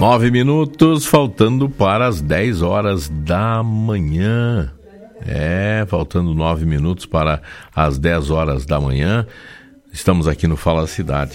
9 minutos, faltando para as 10 horas da manhã. Faltando 9 minutos para as 10 horas da manhã. Estamos aqui no Fala Cidade,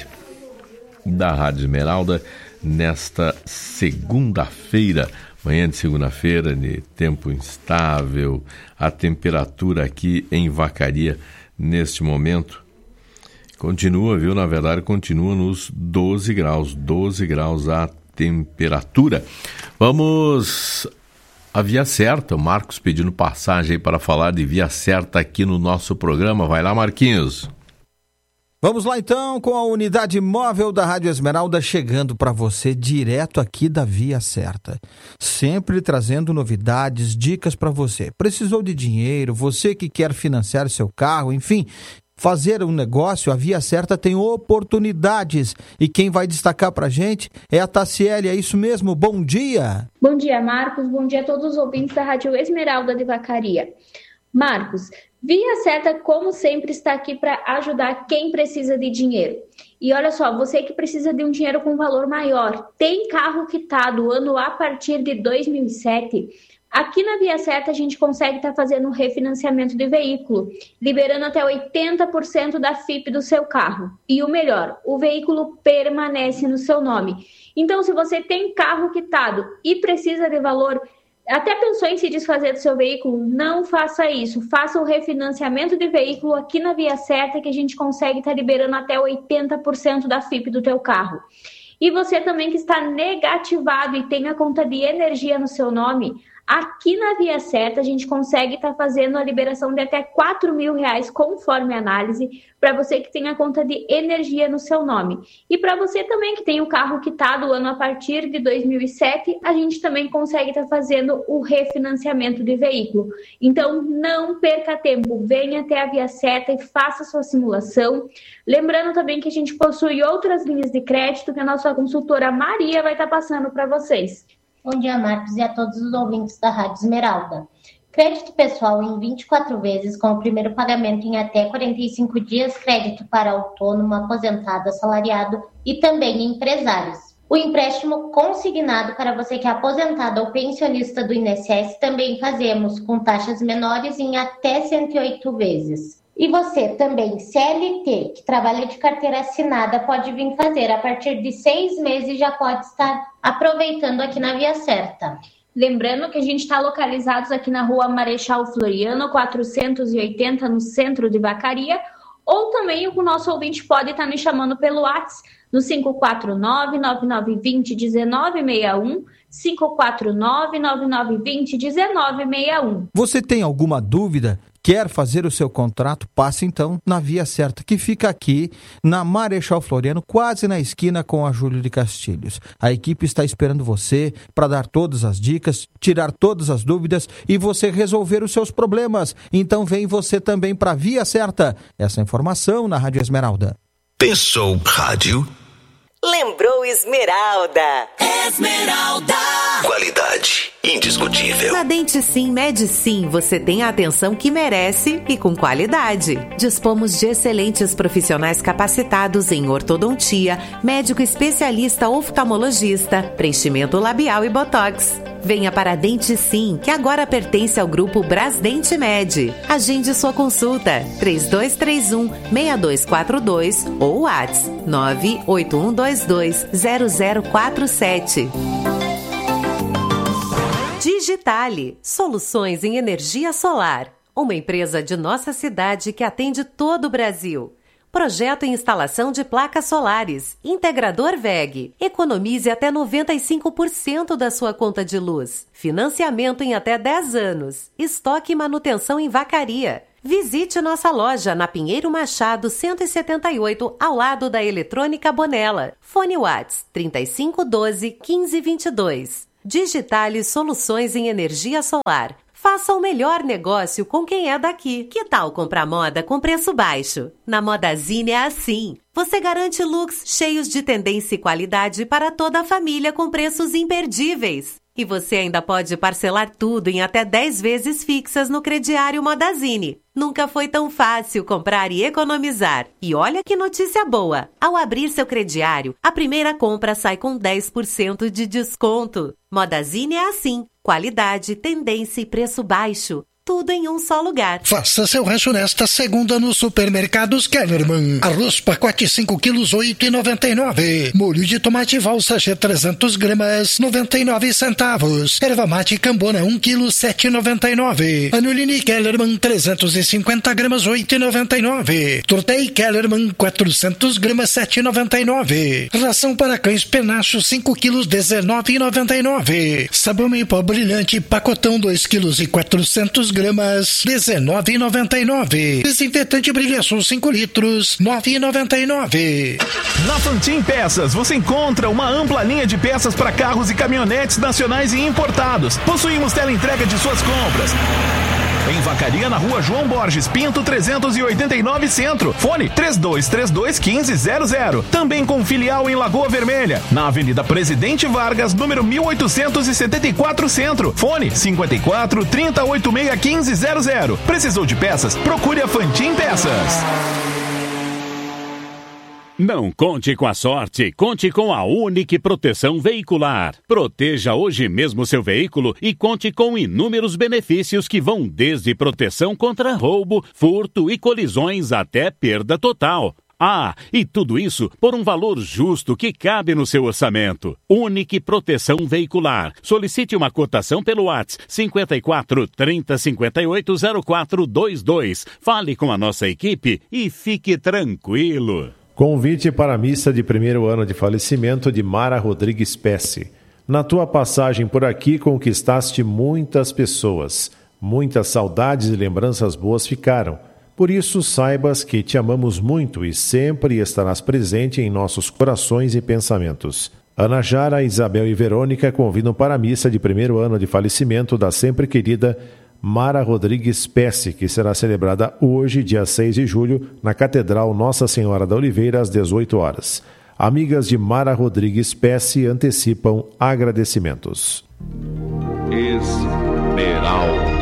da Rádio Esmeralda, nesta segunda-feira. Manhã de segunda-feira, de tempo instável. A temperatura aqui em Vacaria, neste momento, continua, viu? Na verdade, continua nos 12 graus. 12 graus a temperatura. Vamos à Via Certa. O Marcos pedindo passagem aí para falar de Via Certa aqui no nosso programa. Vai lá, Marquinhos. Vamos lá então com a unidade móvel da Rádio Esmeralda chegando para você direto aqui da Via Certa. Sempre trazendo novidades, dicas para você. Precisou de dinheiro, você que quer financiar seu carro, enfim, fazer um negócio, a Via Certa tem oportunidades. E quem vai destacar para a gente é a Tassiele, é isso mesmo? Bom dia! Bom dia, Marcos. Bom dia a todos os ouvintes da Rádio Esmeralda de Vacaria. Marcos, Via Certa, como sempre, está aqui para ajudar quem precisa de dinheiro. E olha só, você que precisa de um dinheiro com valor maior, tem carro quitado ano a partir de 2007, aqui na Via Certa a gente consegue estar fazendo um refinanciamento de veículo, liberando até 80% da FIP do seu carro. E o melhor, o veículo permanece no seu nome. Então, se você tem carro quitado e precisa de valor, até pensou em se desfazer do seu veículo, não faça isso. Faça o refinanciamento de veículo aqui na Via Certa, que a gente consegue estar liberando até 80% da FIP do teu carro. E você também que está negativado e tem a conta de energia no seu nome, aqui na Via Certa a gente consegue estar fazendo a liberação de até R$4.000 conforme a análise, para você que tem a conta de energia no seu nome. E para você também que tem o carro quitado ano a partir de 2007, a gente também consegue estar fazendo o refinanciamento de veículo. Então não perca tempo, venha até a Via Certa e faça sua simulação. Lembrando também que a gente possui outras linhas de crédito que a nossa consultora Maria vai estar passando para vocês. Bom dia, Marcos, e a todos os ouvintes da Rádio Esmeralda. Crédito pessoal em 24 vezes, com o primeiro pagamento em até 45 dias, crédito para autônomo, aposentado, assalariado e também empresários. O empréstimo consignado para você que é aposentado ou pensionista do INSS também fazemos com taxas menores em até 108 vezes. E você também, CLT, que trabalha de carteira assinada, pode vir fazer. A partir de 6 meses já pode estar aproveitando aqui na Via Certa. Lembrando que a gente está localizados aqui na Rua Marechal Floriano, 480, no centro de Vacaria. Ou também o nosso ouvinte pode estar nos chamando pelo WhatsApp no 549-9920-1961, 549-9920-1961. Você tem alguma dúvida? Quer fazer o seu contrato? Passe então na Via Certa, que fica aqui na Marechal Floriano, quase na esquina com a Júlio de Castilhos. A equipe está esperando você para dar todas as dicas, tirar todas as dúvidas e você resolver os seus problemas. Então vem você também para a Via Certa. Essa informação na Rádio Esmeralda. Pensou rádio? Lembrou Esmeralda. Esmeralda. Qualidade indiscutível. Na Dente Sim, Med Sim, você tem a atenção que merece e com qualidade. Dispomos de excelentes profissionais capacitados em ortodontia, médico especialista oftalmologista, preenchimento labial e botox. Venha para a Dente Sim, que agora pertence ao grupo Brasdente Med. Agende sua consulta 3231-6242 ou WhatsApp 981220047. Digitale, soluções em energia solar. Uma empresa de nossa cidade que atende todo o Brasil. Projeto e instalação de placas solares. Integrador WEG. Economize até 95% da sua conta de luz. Financiamento em até 10 anos. Estoque e manutenção em Vacaria. Visite nossa loja na Pinheiro Machado 178, ao lado da Eletrônica Bonella. Fone WhatsApp 3512-1522. Digitale Soluções em Energia Solar. Faça o melhor negócio com quem é daqui. Que tal comprar moda com preço baixo? Na Modazine é assim. Você garante looks cheios de tendência e qualidade para toda a família com preços imperdíveis. E você ainda pode parcelar tudo em até 10 vezes fixas no crediário Modazine. Nunca foi tão fácil comprar e economizar. E olha que notícia boa! Ao abrir seu crediário, a primeira compra sai com 10% de desconto. Modazine é assim: qualidade, tendência e preço baixo. Tudo em um só lugar. Faça seu rancho nesta segunda nos supermercados Kellerman. Arroz pacote 5 quilos, 8,99. Molho de tomate valsa G 300 gramas, 99 centavos. Erva mate Cambona 1 quilo, 7,99. Anuline Kellerman 350 gramas, 8,99. Tortei Kellerman 400 gramas, 7,99. Ração para cães Penacho 5 quilos, 19,99. Sabão em pó brilhante pacotão 2 quilos e 400 gramas, 19,99. Desinfetante Brilhação 5 litros, 9,99. Na Fantin Peças você encontra uma ampla linha de peças para carros e caminhonetes nacionais e importados. Possuímos teleentrega de suas compras. Em Vacaria, na rua João Borges Pinto, 389 Centro. Fone 3232-1500. Também com filial em Lagoa Vermelha, na Avenida Presidente Vargas, número 1874 Centro. Fone 54-3086-1500. Precisou de peças? Procure a Fantin Peças. Não conte com a sorte, conte com a Unique Proteção Veicular. Proteja hoje mesmo seu veículo e conte com inúmeros benefícios que vão desde proteção contra roubo, furto e colisões até perda total. Ah, e tudo isso por um valor justo que cabe no seu orçamento. Unique Proteção Veicular. Solicite uma cotação pelo WhatsApp 54 30 58 0422. Fale com a nossa equipe e fique tranquilo. Convite para a missa de primeiro ano de falecimento de Mara Rodrigues Pesce. Na tua passagem por aqui conquistaste muitas pessoas. Muitas saudades e lembranças boas ficaram. Por isso saibas que te amamos muito e sempre estarás presente em nossos corações e pensamentos. Ana Jara, Isabel e Verônica convidam para a missa de primeiro ano de falecimento da sempre querida Mara Rodrigues Pesce, que será celebrada hoje, dia 6 de julho, na Catedral Nossa Senhora da Oliveira, às 18 horas. Amigas de Mara Rodrigues Pesce antecipam agradecimentos. Esmeralda.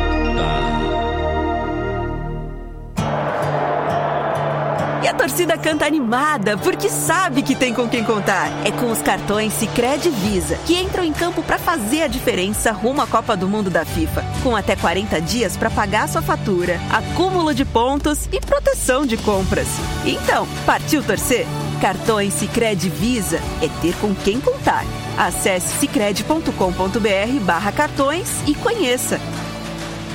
E a torcida canta animada, porque sabe que tem com quem contar. É com os cartões Sicredi Visa, que entram em campo para fazer a diferença rumo à Copa do Mundo da FIFA. Com até 40 dias para pagar sua fatura, acúmulo de pontos e proteção de compras. Então, partiu torcer? Cartões Sicredi Visa é ter com quem contar. Acesse sicredi.com.br/cartões e conheça.